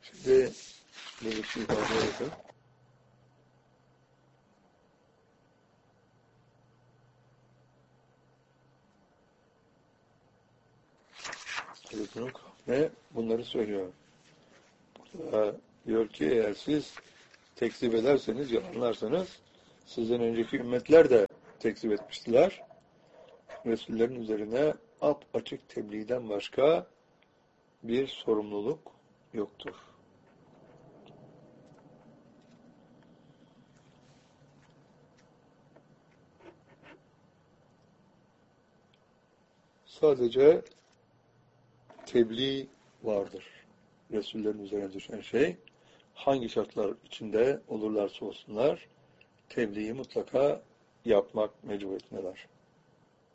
Şimdi buradaki ifadeye bakın. Ve bunları söylüyor. Diyor ki eğer siz tekzip ederseniz, yalanlarsanız sizden önceki ümmetler de tekzip etmiştiler. Resullerin üzerine açık tebliğden başka bir sorumluluk yoktur. Sadece tebliğ vardır. Resullerin üzerine düşen şey, hangi şartlar içinde olurlarsa olsunlar, tebliği mutlaka yapmak mecburiyetindeler.